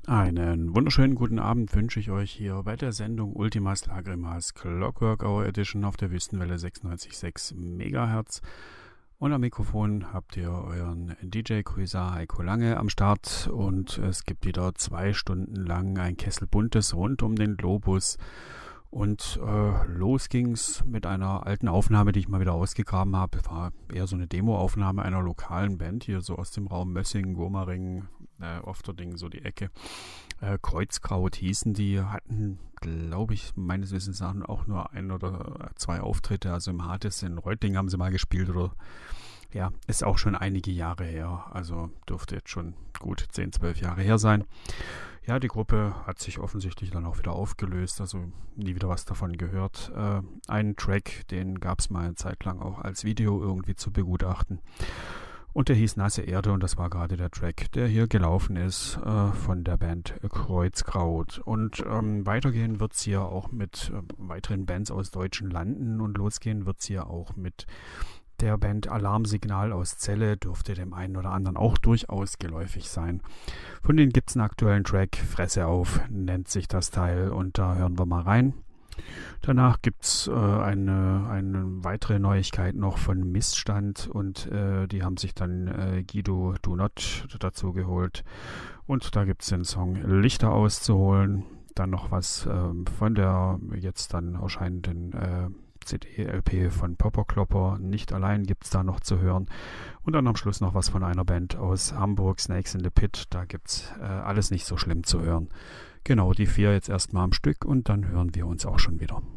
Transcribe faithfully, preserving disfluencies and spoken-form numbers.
Einen wunderschönen guten Abend wünsche ich euch hier bei der Sendung Ultimas Lagrimas Clockwork Hour Edition auf der Wüstenwelle sechsundneunzig Komma sechs Megahertz. Und am Mikrofon habt ihr euren D J-Cruiser Heiko Lange am Start und es gibt wieder zwei Stunden lang ein Kessel Buntes rund um den Globus. Und äh, los ging's mit einer alten Aufnahme, die ich mal wieder ausgegraben habe. War eher so eine Demo-Aufnahme einer lokalen Band hier so aus dem Raum Mössing, Gurmaring, äh, Ofterding, so die Ecke. Äh, Kreuzkraut hießen die, hatten, glaube ich, meines Wissens nach auch nur ein oder zwei Auftritte. Also im Hades in Reutlingen haben sie mal gespielt oder ja, ist auch schon einige Jahre her. Also dürfte jetzt schon gut zehn, zwölf Jahre her sein. Ja, die Gruppe hat sich offensichtlich dann auch wieder aufgelöst, also nie wieder was davon gehört. Äh, einen Track, den gab es mal eine Zeit lang auch als Video irgendwie zu begutachten. Und der hieß Nasse Erde und das war gerade der Track, der hier gelaufen ist äh, von der Band Kreuzkraut. Und ähm, weitergehen wird es hier auch mit äh, weiteren Bands aus deutschen Landen und losgehen wird es hier auch mit der Band Alarmsignal aus Celle, dürfte dem einen oder anderen auch durchaus geläufig sein. Von denen gibt es einen aktuellen Track, Fresse auf, nennt sich das Teil und da hören wir mal rein. Danach gibt es äh, eine, eine weitere Neuigkeit noch von Missstand und äh, die haben sich dann äh, Guido Do Not dazu geholt. Und da gibt es den Song Lichter auszuholen. Dann noch was äh, von der jetzt dann erscheinenden äh, C D L P von Popper Klopper, Nicht allein gibt es da noch zu hören. Und dann am Schluss noch was von einer Band aus Hamburg, Snakes in the Pit. Da gibt es äh, alles nicht so schlimm zu hören. Genau, die vier jetzt erstmal am Stück und dann hören wir uns auch schon wieder.